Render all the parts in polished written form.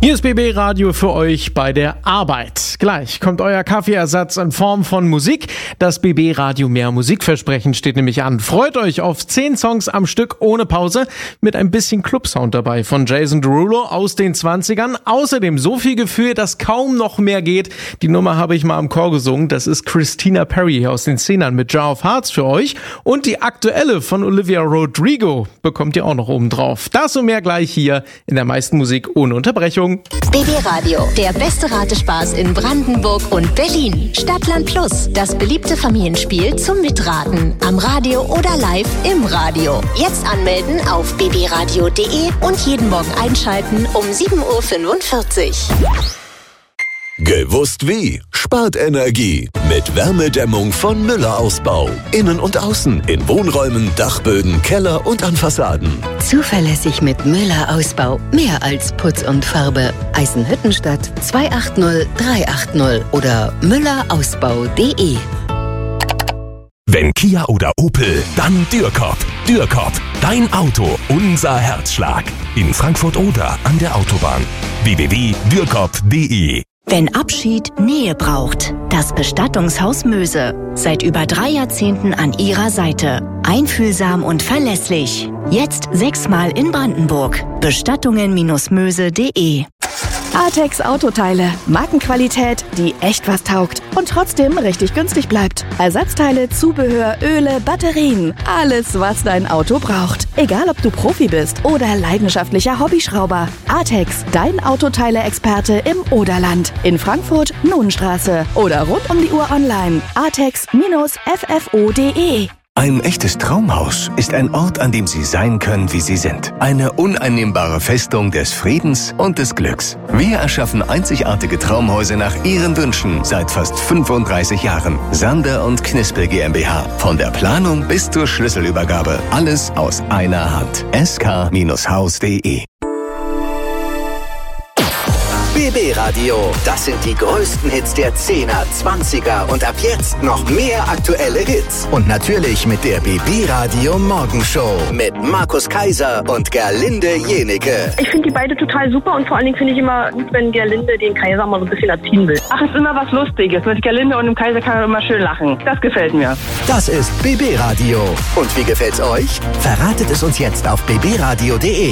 Hier ist BB Radio für euch bei der Arbeit. Gleich kommt euer Kaffeeersatz in Form von Musik. Das BB Radio Mehr Musikversprechen steht nämlich an. Freut euch auf 10 Songs am Stück ohne Pause mit ein bisschen Clubsound dabei von Jason Derulo aus den 20ern. Außerdem so viel Gefühl, dass kaum noch mehr geht. Die Nummer habe ich mal am Chor gesungen. Das ist Christina Perri aus den 10ern mit Jar of Hearts für euch. Und die aktuelle von Olivia Rodrigo bekommt ihr auch noch oben drauf. Das und mehr gleich hier in der meisten Musik ohne Unterbrechung. BB Radio, der beste Ratespaß in Brandenburg und Berlin. Stadtland Plus, das beliebte Familienspiel zum Mitraten. Am Radio oder live im Radio. Jetzt anmelden auf bbradio.de und jeden Morgen einschalten um 7.45 Uhr. Gewusst wie? Spart Energie mit Wärmedämmung von Müller Ausbau. Innen und außen, in Wohnräumen, Dachböden, Keller und an Fassaden. Zuverlässig mit Müller Ausbau. Mehr als Putz und Farbe. Eisenhüttenstadt 280 380 oder müllerausbau.de. Wenn Kia oder Opel, dann Dürkop. Dürkop, dein Auto, unser Herzschlag. In Frankfurt oder an der Autobahn. www.dürkop.de. Wenn Abschied Nähe braucht, das Bestattungshaus Möse. Seit über 3 Jahrzehnten an Ihrer Seite. Einfühlsam und verlässlich. Jetzt 6-mal in Brandenburg. Bestattungen-möse.de. Artex Autoteile. Markenqualität, die echt was taugt und trotzdem richtig günstig bleibt. Ersatzteile, Zubehör, Öle, Batterien. Alles, was dein Auto braucht. Egal, ob du Profi bist oder leidenschaftlicher Hobbyschrauber. Artex, dein Autoteile-Experte im Oderland. In Frankfurt, Nunenstraße oder rund um die Uhr online. artex-ffo.de. Ein echtes Traumhaus ist ein Ort, an dem Sie sein können, wie Sie sind. Eine uneinnehmbare Festung des Friedens und des Glücks. Wir erschaffen einzigartige Traumhäuser nach Ihren Wünschen seit fast 35 Jahren. Sander und Knispel GmbH. Von der Planung bis zur Schlüsselübergabe. Alles aus einer Hand. sk-haus.de. BB Radio, das sind die größten Hits der 10er, 20er und ab jetzt noch mehr aktuelle Hits. Und natürlich mit der BB Radio Morgenshow mit Markus Kaiser und Gerlinde Jenecke. Ich finde die beide total super und vor allen Dingen finde ich immer gut, wenn Gerlinde den Kaiser mal so ein bisschen erziehen will. Ach, ist immer was Lustiges. Mit Gerlinde und dem Kaiser kann man immer schön lachen. Das gefällt mir. Das ist BB Radio. Und wie gefällt's euch? Verratet es uns jetzt auf bbradio.de.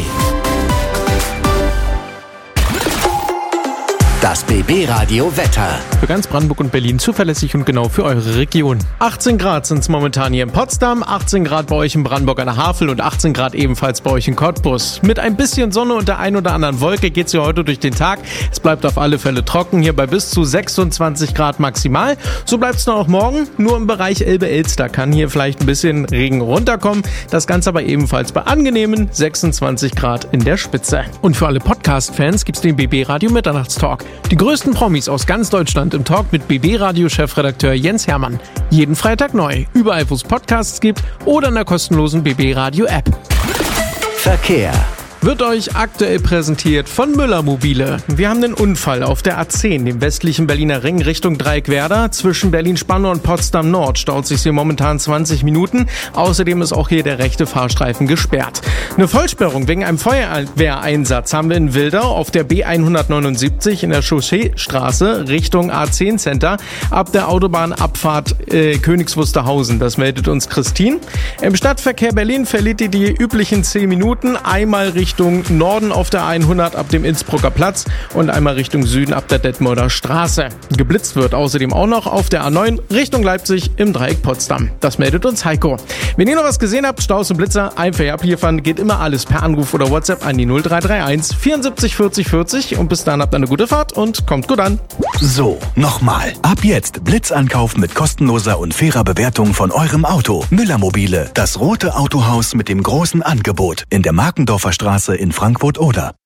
Das BB Radio Wetter. Für ganz Brandenburg und Berlin zuverlässig und genau für eure Region. 18 Grad sind es momentan hier in Potsdam, 18 Grad bei euch in Brandenburg an der Havel und 18 Grad ebenfalls bei euch in Cottbus. Mit ein bisschen Sonne und der ein oder anderen Wolke geht's hier heute durch den Tag. Es bleibt auf alle Fälle trocken, hier bei bis zu 26 Grad maximal. So bleibt es dann auch morgen, nur im Bereich Elbe-Elster kann hier vielleicht ein bisschen Regen runterkommen. Das Ganze aber ebenfalls bei angenehmen 26 Grad in der Spitze. Und für alle Podcast-Fans gibt's den BB Radio Mitternachtstalk. Die größten Promis aus ganz Deutschland im Talk mit BB-Radio-Chefredakteur Jens Hermann. Jeden Freitag neu, überall wo es Podcasts gibt oder in der kostenlosen BB-Radio-App. Verkehr. Wird euch aktuell präsentiert von Müller Mobile. Wir haben einen Unfall auf der A10, dem westlichen Berliner Ring Richtung Dreieckwerder. Zwischen Berlin-Spandau und Potsdam Nord staut sich hier momentan 20 Minuten. Außerdem ist auch hier der rechte Fahrstreifen gesperrt. Eine Vollsperrung wegen einem Feuerwehreinsatz haben wir in Wildau auf der B179 in der Chausseestraße Richtung A10 Center ab der Autobahnabfahrt Königs Wusterhausen. Das meldet uns Christine. Im Stadtverkehr Berlin verliert ihr die üblichen 10 Minuten. Einmal Richtung Norden auf der 100 ab dem Innsbrucker Platz und einmal Richtung Süden ab der Detmolder Straße. Geblitzt wird außerdem auch noch auf der A9 Richtung Leipzig im Dreieck Potsdam. Das meldet uns Heiko. Wenn ihr noch was gesehen habt, Staus und Blitzer, einfach abliefern, geht immer alles per Anruf oder WhatsApp an die 0331 74 40 40 und bis dann habt eine gute Fahrt und kommt gut an. So, nochmal. Ab jetzt Blitzankauf mit kostenloser und fairer Bewertung von eurem Auto. Müller Mobile, das rote Autohaus mit dem großen Angebot in der Markendorfer Straße in Frankfurt-Oder.